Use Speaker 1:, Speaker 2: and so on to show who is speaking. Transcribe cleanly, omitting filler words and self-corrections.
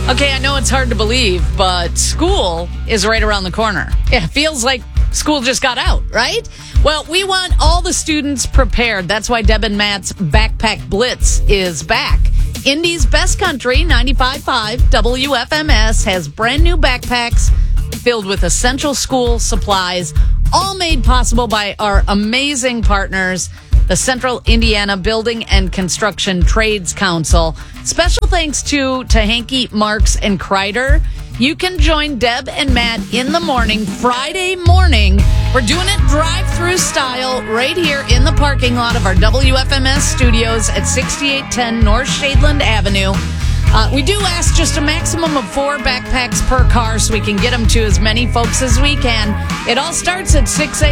Speaker 1: Okay, I know it's hard to believe, but school is right around the corner. It feels like school just got out, right? Well, we want all the students prepared. That's why Deb and Matt's Backpack Blitz is back. Indy's Best Country, 95.5 WFMS, has brand new backpacks filled with essential school supplies, all made possible by our amazing partners, the Central Indiana Building and Construction Trades Council. Special thanks to Tehankey, Marks, and Kreider. You can join Deb and Matt in the morning, Friday morning. We're doing it drive-through style right here in the parking lot of our WFMS studios at 6810 North Shadeland Avenue. We do ask just a maximum of 4 backpacks per car so we can get them to as many folks as we can. It all starts at 6 a.m.